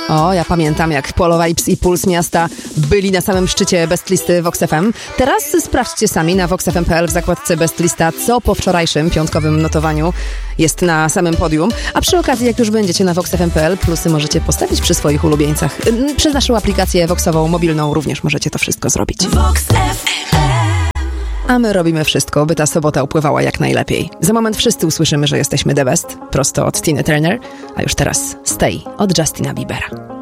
O, ja pamiętam, jak Polo Vibes i Puls Miasta byli na samym szczycie Best Listy Vox FM. Teraz sprawdźcie sami na voxfm.pl w zakładce Best Lista, co po wczorajszym piątkowym notowaniu jest na samym podium. A przy okazji, jak już będziecie na voxfm.pl, plusy możecie postawić przy swoich ulubieńcach. Przez naszą aplikację voxową mobilną również możecie to wszystko zrobić. A my robimy wszystko, by ta sobota upływała jak najlepiej. Za moment wszyscy usłyszymy, że jesteśmy the best, prosto od Tina Turner, a już teraz Stay od Justina Biebera.